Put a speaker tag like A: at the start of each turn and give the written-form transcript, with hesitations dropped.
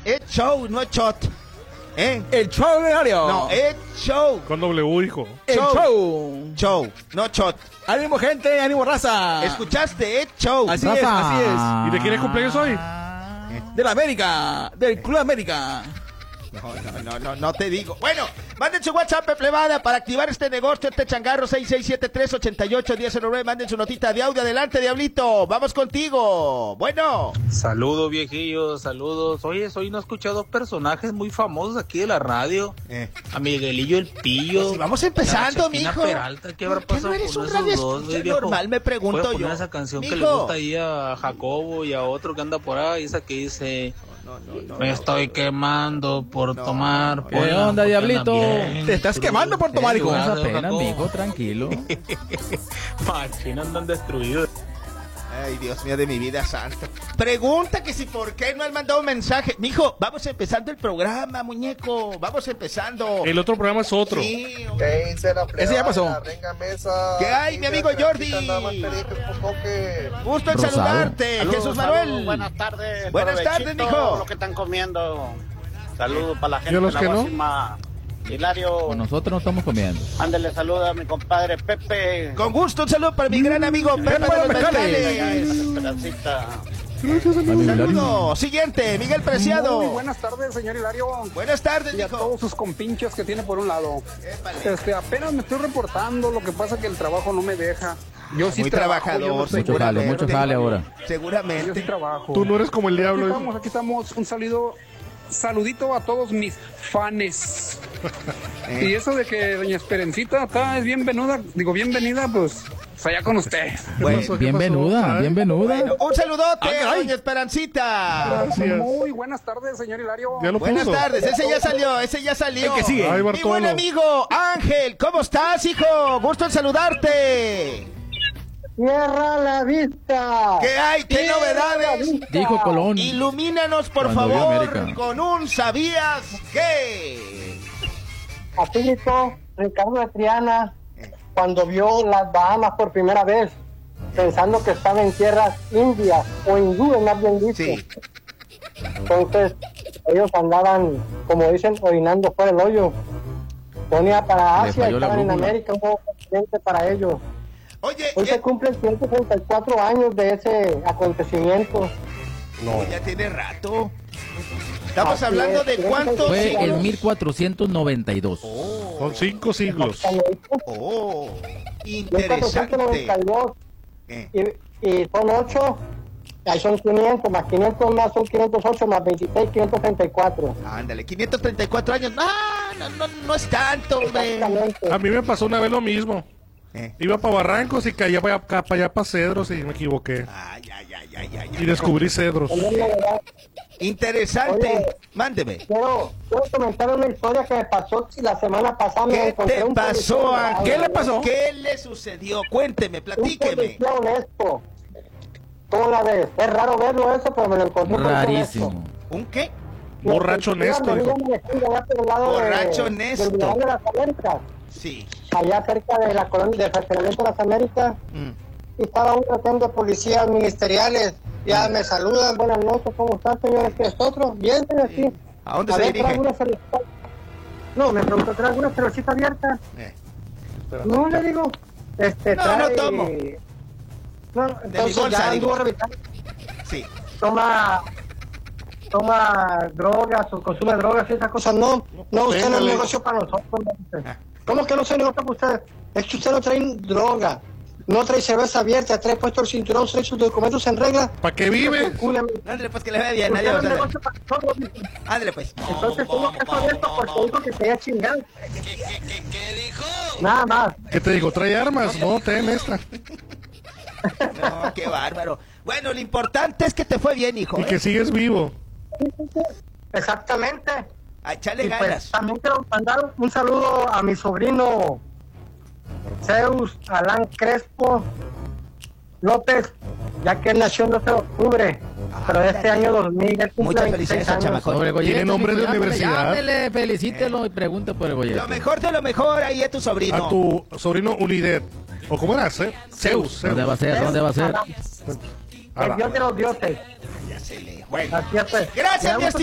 A: Es show, no es shot.
B: El show de Mario.
A: No, es show.
C: Con W, hijo.
B: El show.
A: Show, no shot.
B: Ánimo, gente, ánimo, raza.
A: ¿Escuchaste? Es show.
B: Así es, así es.
C: ¿Y de quién es cumpleaños hoy?
B: De la América, del Club América.
A: No te digo. Bueno, manden su WhatsApp, plebada, para activar este negocio, este changarro, 6673-88-1009. Manden su notita de audio. Adelante, Diablito. Vamos contigo. Bueno.
D: Saludos, viejillos, saludos. Oye, hoy no he escuchado dos personajes muy famosos aquí de la radio. A Miguelillo el Pillo.
A: Pues si vamos empezando, mijo.
D: Peralta, ¿qué habrá pasado
A: no eres
D: con
A: un
D: esos
A: radio
D: dos?
A: escucha
D: Viejo?
A: normal, me pregunto
D: ¿Puedes poner
A: yo.
D: esa canción
A: Mijo.
D: que le gusta ahí a Jacobo y a otro que anda por ahí, esa que dice... Me estoy quemando por tomar.
B: ¿Qué onda, Diablito?
D: Bien,
B: Te estás quemando por tomar, hijo.
D: lugar
B: Esa
D: de
B: pena,
D: Jacobo.
B: mijo, tranquilo.
D: Machín, andan destruidos.
A: Ay, Dios mío de mi vida santa. Pregunta que si por qué no han mandado un mensaje. Mijo, vamos empezando el programa, muñeco. Vamos empezando.
C: El otro programa es otro.
A: Sí,
B: Ese ya pasó.
A: ¿Qué hay, mi amigo Jordi? Gusto en
B: Rosado.
A: saludarte,
E: Saludos,
A: Jesús Manuel.
E: saludos, buenas tardes.
A: Buenas tardes,
E: provechito,
A: mijo.
E: Lo que están comiendo. Saludos para la gente
C: ¿Y a los
E: de
C: que
E: la
C: no?
E: Guasima. Hilario,
B: Con nosotros no estamos comiendo.
E: ándale, saluda a mi compadre Pepe.
A: Con gusto, un saludo para mi gran amigo Pepe de los Mezcales.
E: Esperancita.
A: Saludo. Siguiente, Miguel Preciado.
F: Muy buenas tardes, señor Hilario.
A: Buenas tardes,
F: Y a
A: mijo.
F: todos sus compinches que tiene por un lado.
A: Épale.
F: Apenas me estoy reportando, lo que pasa que el trabajo no me deja. Yo sí
A: Muy
F: trabajo,
A: trabajador,
F: yo no estoy-
B: Mucho jale, mucho jale ahora.
F: Yo sí
A: Seguramente.
F: trabajo.
C: Tú no eres como el diablo.
F: Aquí estamos, un saludito a todos mis fanes. Y eso de que doña Esperencita está es bienvenida, pues allá con usted.
A: Bueno,
B: Bienvenuda, bienvenuda.
A: bueno, un saludote,
B: caray.
A: doña Esperancita.
C: Gracias.
F: Muy buenas tardes, señor Hilario.
C: Ya lo
A: Buenas
C: puso.
A: tardes, ese ya salió.
B: El que sigue.
C: Ay,
A: Mi
C: Bartolo.
A: buen amigo Ángel, ¿cómo estás, hijo? Gusto en saludarte.
G: Cierra la vista.
A: ¿Qué hay? ¿Qué novedades?
B: Dijo Colón.
A: Ilumínanos, por
B: Cuando vio
A: favor,
B: América.
A: con un ¿sabías qué?
G: Apito Ricardo de Triana, cuando vio las Bahamas por primera vez, pensando que estaba en tierras indias o hindúes, más bien dicho.
A: Sí.
G: Entonces, ellos andaban, como dicen, orinando fuera el hoyo. Ponía para
B: Le
G: Asia y
B: falló la
G: estaban en
B: brújula.
G: América, un nuevo continente para ellos.
A: Oye,
G: Hoy se cumplen 164 años de ese acontecimiento.
A: ya tiene rato. Estamos
G: Así
A: hablando
G: es.
A: de cuántos
B: Fue
A: siglos.
B: en 1492.
C: Son 5 siglos.
A: Oh, interesante.
G: 1492.
A: Eh,
G: Y son 8, ahí son 500, más 500 más son 508, más 26, 534.
A: Ándale, 534 años. No es tanto, hombre.
G: Exactamente.
C: A mí me pasó una vez lo mismo. Iba para Barrancos y caía para allá para Cedros y me equivoqué.
A: Ay.
C: Y descubrí Cedros.
A: Interesante.
G: Oye.
A: Mándeme.
G: Quiero comentar una historia que me pasó la semana pasada. Me
A: ¿Qué
G: encontré
A: te
G: un
A: pasó,
G: policía.
A: Ángel?
B: ¿Qué le pasó?
A: ¿Qué le sucedió? Cuénteme,
G: Un
A: platíqueme.
G: policía honesto. ¿Cómo la ves? Es raro verlo eso, pero me lo encontré. un policía
B: Rarísimo.
G: honesto.
A: ¿Un qué?
C: Borracho honesto,
G: Venía
C: dijo.
G: manejando allá por el lado
A: Borracho honesto.
G: del Mirador de las Américas,
A: Sí.
G: allá cerca de la colonia de Fraccionamiento de las Américas. Y estaba un tratén de policías ministeriales. Ya me saludan, buenas noches, ¿cómo están, señores? ¿Qué es otro? Bien, señor, sí.
A: ¿A dónde
G: A
A: se
G: ver,
A: dirige?
G: ¿trae alguna cervecita? No, me preguntó, ¿trae alguna cervecita abierta?
A: Eh.
G: No, le digo.
A: No
G: trae...
A: tomo.
G: No,
A: mi
G: entonces
A: bolsa,
G: ya
A: digo.
G: anduvo revisando.
A: Sí.
G: Toma drogas o consume drogas y esas cosas. No, usted no es negocio para nosotros. ¿Cómo que no se negocia para usted? Es que usted no trae droga, no trae cerveza abierta, trae puesto el cinturón, trae sus documentos en regla.
C: ¿Para qué vive?
A: Ándale, pues que le vaya bien.
G: Usted no es
A: Adiós.
G: negocio para nosotros.
A: Ándale, pues.
G: Entonces, ¿cómo que eso esto? Porque dijo que quería chingar. Nada más.
C: ¿Qué te digo? ¿Trae armas? No, ten esta.
A: No, qué bárbaro. Bueno, lo importante es que te fue bien, hijo.
C: Y que sigues vivo.
G: Exactamente.
A: A echarle
G: Y
A: ganas.
G: pues también quiero mandar un saludo a mi sobrino Zeus Alán Crespo López, ya que él nació el 12 de octubre, pero este año 2000 él cumple
A: Muchas
G: 26
A: felicidades,
G: años.
A: chamaco.
B: Sobre el Goyete,
C: Tiene nombre de
B: mijo, llámele,
C: universidad.
B: llámele, felicítelo y pregunte por el Goyete.
A: Lo mejor de lo mejor ahí es tu sobrino.
C: A tu sobrino Ulidet. ¿O cómo era? Zeus.
B: ¿Dónde va a ser? ¿Dónde va a ser?
G: El dios de los dioses.
A: Ya se le. Bueno.
G: Así es, pues.
A: Gracias,
G: Me da
A: mi
G: gusto